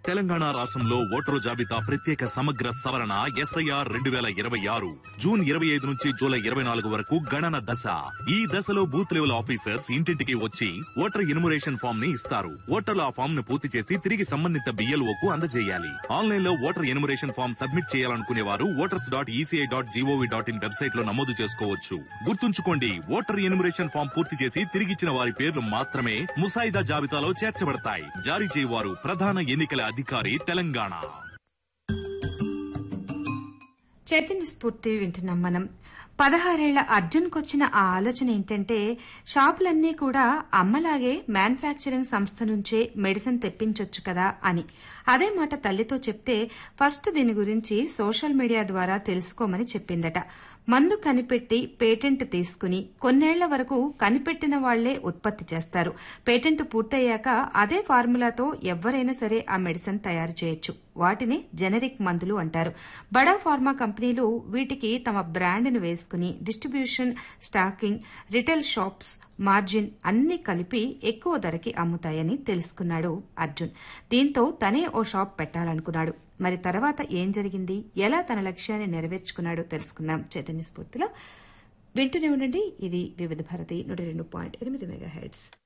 తెలంగాణ రాష్ట్రంలో ఓటరు జాబితా ప్రత్యేక సమగ్ర సవరణ ఎస్ఐఆర్ 2026 జూన్ 25 నుంచి జూలై 24 వరకు గణన దశ. ఈ దశలో బూత్ లెవెల్ ఆఫీసర్స్ ఇంటింటికి వచ్చి ఓటర్ ఎన్యుమరేషన్ ఫామ్ ని ఇస్తారు. ఓటర్లు ఆ ఫామ్ ను పూర్తి చేసి తిరిగి సంబంధిత BLOకు అందజేయాలి. ఆన్లైన్ లో ఓటర్ ఎన్యుమరేషన్ ఫామ్ సబ్మిట్ చేయాలనుకునే వారు voters.eci.gov.in వెబ్సైట్ లో నమోదు చేసుకోవచ్చు. గుర్తుంచుకోండి, ఓటర్ ఎన్యుమరేషన్ ఫామ్ పూర్తి చేసి తిరిగిచ్చిన వారి పేర్లు మాత్రమే ముసాయిదా జాబితాలో చేర్చబడతాయి. జారీ చేయవారు ప్రధాన ఎన్నికల అధికారి, తెలంగాణ. చైతన్య స్ఫూర్తి వింటున్నాం మనం. 16 ఏళ్ల అర్జున్కొచ్చిన ఆ ఆలోచన ఏంటంటే, షాపులన్నీ కూడా అమ్మలాగే మ్యానుఫ్యాక్చరింగ్ సంస్థ నుంచే మెడిసిన్ తెప్పించొచ్చు కదా అని. అదే మాట తల్లితో చెప్తే ఫస్ట్ దీని గురించి సోషల్ మీడియా ద్వారా తెలుసుకోమని చెప్పిందట. మందు కనిపెట్టి పేటెంట్ తీసుకుని కొన్నేళ్ల వరకు కనిపెట్టిన వాళ్లే ఉత్పత్తి చేస్తారు. పేటెంట్ పూర్తయ్యాక అదే ఫార్ములాతో ఎవ్వరైనా సరే ఆ మెడిసిన్ తయారు చేయొచ్చు. వాటిని జెనరిక్ మందులు అంటారు. బడా ఫార్మా కంపెనీలు వీటికి తమ బ్రాండ్ను వేసుకుని distribution, stacking, retail shops, margin అన్ని కలిపి ఎక్కువ ధరకి అమ్ముతాయని తెలుసుకున్నాడు అర్జున్. దీంతో తనే ఓ షాప్ పెట్టాలనుకున్నాడు. మరి తర్వాత ఏం జరిగింది, ఎలా తన లక్ష్యాన్ని నెరవేర్చుకున్నాడో తెలుసుకున్నాం చైతన్య స్ఫూర్తిలో. వింటూనే ఉండండి, ఇది వివిధ భారతి 102.8 మెగాహెర్ట్జ్.